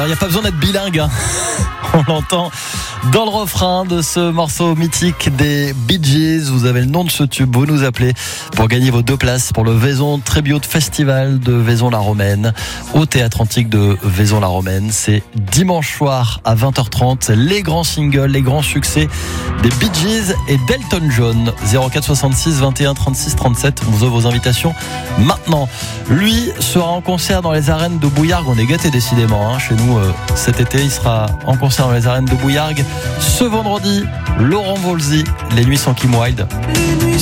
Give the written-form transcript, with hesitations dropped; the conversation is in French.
Il n'y a pas besoin d'être bilingue, hein. On l'entend dans le refrain de ce morceau mythique des Bee Gees. Vous avez le nom de ce tube, vous nous appelez pour gagner vos 2 places pour le Vaison Tribute Festival de Vaison-la-Romaine au Théâtre Antique de Vaison-la-Romaine. C'est dimanche soir à 20h30. Les grands singles, les grands succès des Bee Gees et d'Elton John. 04 66 21 36 37. On vous offre vos invitations maintenant. Lui sera en concert dans les arènes de Bouillargues. On est gâtés décidément, hein, chez nous cet été. Il sera en concert dans les arènes de Bouillargues ce vendredi. Laurent Voulzy, Les Nuits sans Kim Wilde.